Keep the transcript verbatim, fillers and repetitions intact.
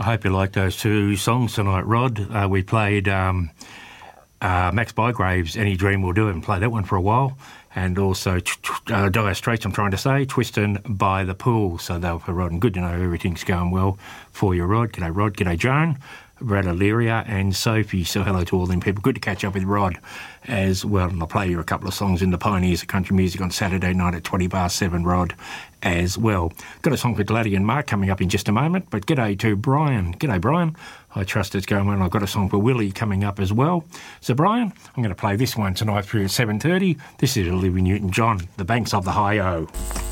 hope you like those two songs tonight, Rod. Uh, we played um, uh, Max Bygrave's Any Dream Will Do It, and played that one for a while. And also uh, Dire Straits, I'm trying to say, Twistin' by the Pool. So they were for Rod, and good to know everything's going well for you, Rod. G'day, Rod. G'day, Joan, Brad Illyria and Sophie. So hello to all them people. Good to catch up with Rod as well. And I'll play you a couple of songs in the Pioneers of Country Music on Saturday night at twenty past seven, Rod, as well. Got a song for Gladdy and Mark coming up in just a moment, but g'day to Brian. G'day, Brian. I trust it's going well. I've got a song for Willie coming up as well. So, Brian, I'm going to play this one tonight through at seven thirty. This is Olivia Newton-John, The Banks of the Hi-O.